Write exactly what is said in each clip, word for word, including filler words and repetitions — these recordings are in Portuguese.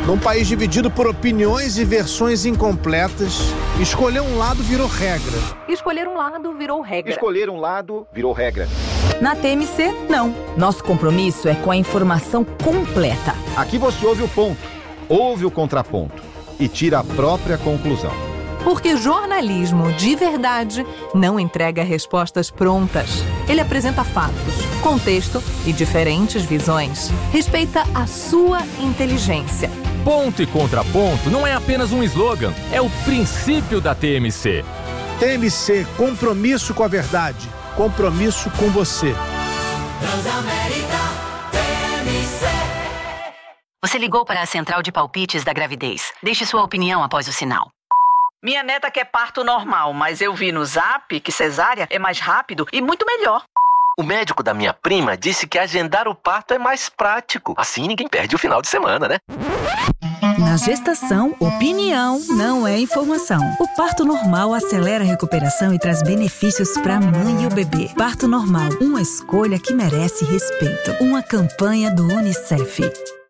Num país dividido por opiniões e versões incompletas, escolher um lado virou regra. Escolher um lado virou regra. Escolher um lado virou regra. Na T M C, não. Nosso compromisso é com a informação completa. Aqui você ouve o ponto, ouve o contraponto e tira a própria conclusão. Porque jornalismo de verdade não entrega respostas prontas. Ele apresenta fatos, contexto e diferentes visões. Respeita a sua inteligência. Ponto e contraponto não é apenas um slogan, é o princípio da T M C. T M C, compromisso com a verdade, compromisso com você. Transamérica T M C. Você ligou para a central de palpites da gravidez. Deixe sua opinião após o sinal. Minha neta quer parto normal, mas eu vi no Zap que cesárea é mais rápido e muito melhor. O médico da minha prima disse que agendar o parto é mais prático. Assim ninguém perde o final de semana, né? Na gestação, opinião não é informação. O parto normal acelera a recuperação e traz benefícios para a mãe e o bebê. Parto normal, uma escolha que merece respeito. Uma campanha do Unicef.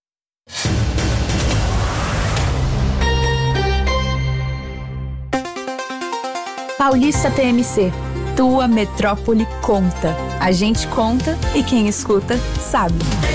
Paulista T M C. Tua metrópole conta. A gente conta e quem escuta sabe.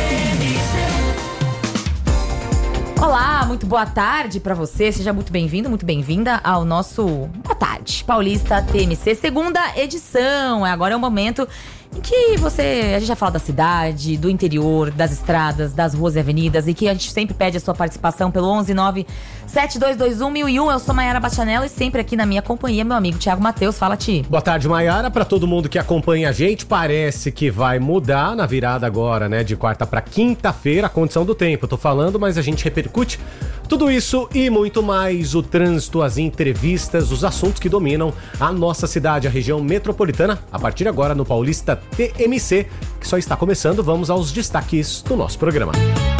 Olá, muito boa tarde pra você. Seja muito bem-vindo, muito bem-vinda ao nosso Boa Tarde Paulista T M C, segunda edição. Agora é o momento em que você, a gente já fala da cidade, do interior, das estradas, das ruas e avenidas, e que a gente sempre pede a sua participação pelo onze nove sete dois dois um mil e um. Eu sou Maiara Bachanello e sempre aqui na minha companhia, meu amigo Thiago Matheus. Fala, Ti. Boa tarde, Maiara. Pra todo mundo que acompanha a gente, parece que vai mudar na virada agora, né, de quarta pra quinta-feira, a condição do tempo. Eu tô falando, mas a gente repercute tudo isso e muito mais: o trânsito, as entrevistas, os assuntos que dominam a nossa cidade, a região metropolitana, a partir de agora no Paulista T M C, que só está começando. Vamos aos destaques do nosso programa.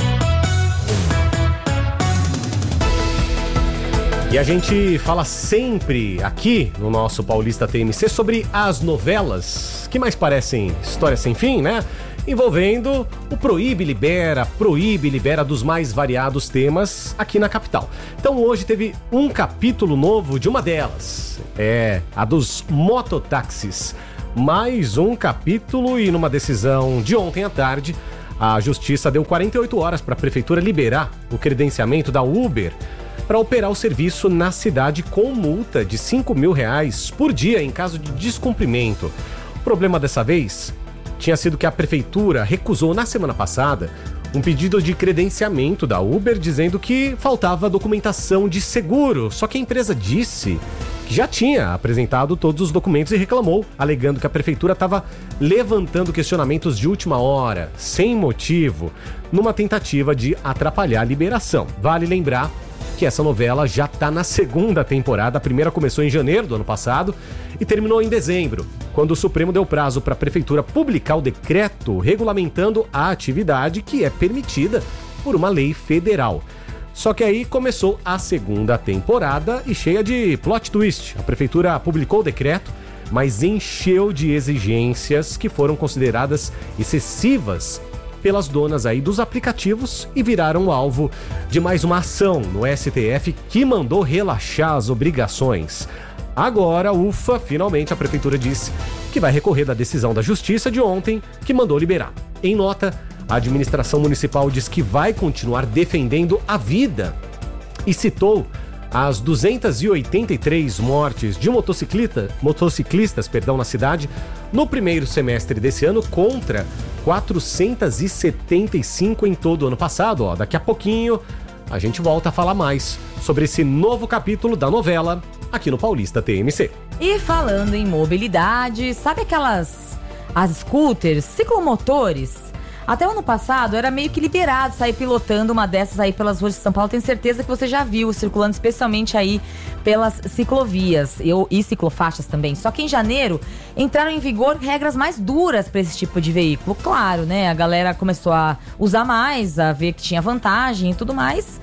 E a gente fala sempre aqui no nosso Paulista T M C sobre as novelas que mais parecem histórias sem fim, né? Envolvendo o Proíbe Libera, Proíbe Libera dos mais variados temas aqui na capital. Então hoje teve um capítulo novo de uma delas, é a dos mototáxis. Mais um capítulo, e numa decisão de ontem à tarde, a Justiça deu quarenta e oito horas para a Prefeitura liberar o credenciamento da Uber para operar o serviço na cidade com multa de cinco mil reais por dia em caso de descumprimento. O problema dessa vez tinha sido que a Prefeitura recusou na semana passada um pedido de credenciamento da Uber, dizendo que faltava documentação de seguro. Só que a empresa disse que já tinha apresentado todos os documentos e reclamou, alegando que a Prefeitura estava levantando questionamentos de última hora, sem motivo, numa tentativa de atrapalhar a liberação. Vale lembrar que essa novela já está na segunda temporada. A primeira começou em janeiro do ano passado e terminou em dezembro, quando o Supremo deu prazo para a Prefeitura publicar o decreto regulamentando a atividade que é permitida por uma lei federal. Só que aí começou a segunda temporada e cheia de plot twist. A Prefeitura publicou o decreto, mas encheu de exigências que foram consideradas excessivas pelas donas aí dos aplicativos e viraram alvo de mais uma ação no S T F, que mandou relaxar as obrigações. Agora, ufa, finalmente a Prefeitura disse que vai recorrer da decisão da Justiça de ontem, que mandou liberar. Em nota, a administração municipal diz que vai continuar defendendo a vida e citou as duzentas e oitenta e três mortes de motociclista, motociclistas perdão, na cidade no primeiro semestre desse ano contra quatrocentas e setenta e cinco em todo o ano passado. Ó, daqui a pouquinho a gente volta a falar mais sobre esse novo capítulo da novela aqui no Paulista T M C. E falando em mobilidade, sabe aquelas as scooters, ciclomotores? Até o ano passado era meio que liberado sair pilotando uma dessas aí pelas ruas de São Paulo. Tenho certeza que você já viu, circulando especialmente aí pelas ciclovias eu, e ciclofaixas também. Só que em janeiro entraram em vigor regras mais duras para esse tipo de veículo. Claro, né? A galera começou a usar mais, a ver que tinha vantagem e tudo mais.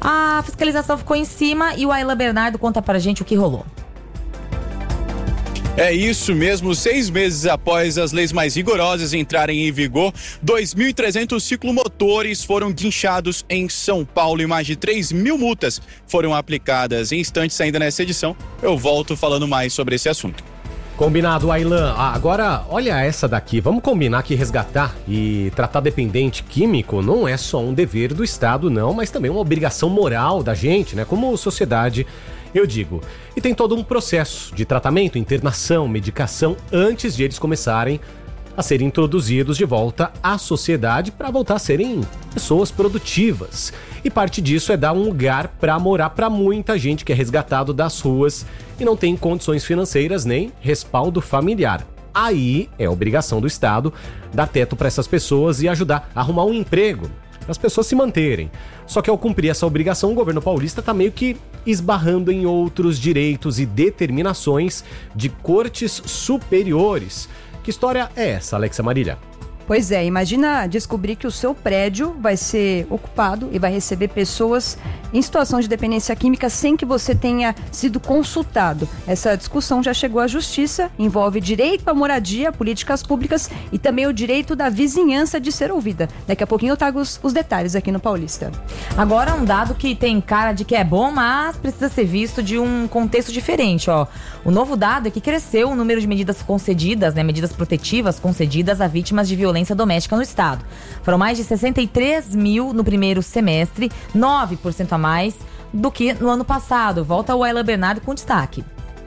A fiscalização ficou em cima e o Ayla Bernardo conta pra gente o que rolou. É isso mesmo, seis meses após as leis mais rigorosas entrarem em vigor, dois mil e trezentos ciclomotores foram guinchados em São Paulo e mais de três mil multas foram aplicadas. Em instantes, ainda nessa edição, eu volto falando mais sobre esse assunto. Combinado, Ailan. Ah, agora, olha essa daqui. Vamos combinar que resgatar e tratar dependente químico não é só um dever do Estado, não, mas também uma obrigação moral da gente, né? Como sociedade, eu digo. E tem todo um processo de tratamento, internação, medicação, antes de eles começarem a serem introduzidos de volta à sociedade para voltar a serem pessoas produtivas. E parte disso é dar um lugar para morar para muita gente que é resgatado das ruas e não tem condições financeiras nem respaldo familiar. Aí é obrigação do Estado dar teto para essas pessoas e ajudar a arrumar um emprego, para as pessoas se manterem. Só que ao cumprir essa obrigação, o governo paulista está meio que esbarrando em outros direitos e determinações de cortes superiores. Que história é essa, Alexa Marília? Pois é, imagina descobrir que o seu prédio vai ser ocupado e vai receber pessoas em situação de dependência química sem que você tenha sido consultado. Essa discussão já chegou à justiça, envolve direito à moradia, políticas públicas e também o direito da vizinhança de ser ouvida. Daqui a pouquinho eu trago os, os detalhes aqui no Paulista. Agora um dado que tem cara de que é bom, mas precisa ser visto de um contexto diferente, ó. O novo dado é que cresceu o número de medidas concedidas, né, medidas protetivas concedidas a vítimas de violência doméstica no estado. Foram mais de sessenta e três mil no primeiro semestre, nove por cento a mais do que no ano passado. Volta o Ailan Bernardo com destaque.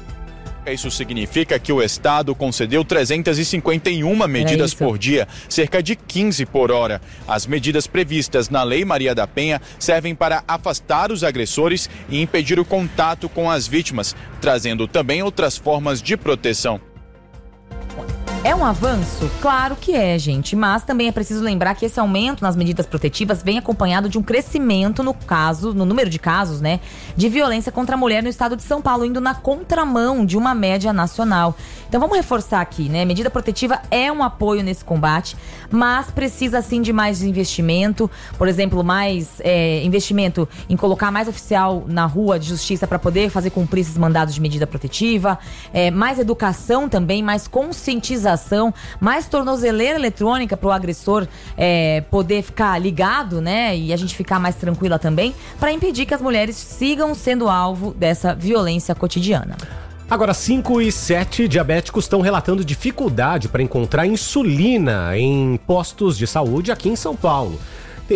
Isso significa que o Estado concedeu trezentas e cinquenta e uma medidas por dia, cerca de quinze por hora. As medidas previstas na Lei Maria da Penha servem para afastar os agressores e impedir o contato com as vítimas, trazendo também outras formas de proteção. É um avanço? Claro que é, gente, mas também é preciso lembrar que esse aumento nas medidas protetivas vem acompanhado de um crescimento no caso, no número de casos, né, de violência contra a mulher no estado de São Paulo, indo na contramão de uma média nacional. Então vamos reforçar aqui, né, medida protetiva é um apoio nesse combate, mas precisa sim de mais investimento, por exemplo, mais é, investimento em colocar mais oficial na rua de justiça para poder fazer cumprir esses mandados de medida protetiva, é, mais educação também, mais conscientização, mais tornozeleira eletrônica para o agressor é, poder ficar ligado, né? E a gente ficar mais tranquila também, para impedir que as mulheres sigam sendo alvo dessa violência cotidiana. Agora, cinco e sete diabéticos estão relatando dificuldade para encontrar insulina em postos de saúde aqui em São Paulo.